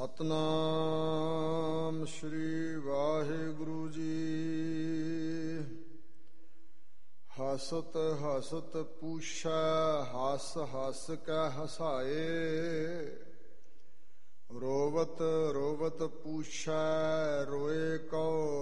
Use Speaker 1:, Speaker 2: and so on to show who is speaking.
Speaker 1: ਸਤਨਾਮ ਸ਼੍ਰੀ ਵਾਹਿਗੁਰੂ ਜੀ। ਹਸਤ ਹਸਤ ਪੂਛੈ ਹਸ ਹਸ ਕੈ ਹਸਾਏ, ਰੋਵਤ ਰੋਵਤ ਪੂਛੈ ਰੋਏ ਕਉ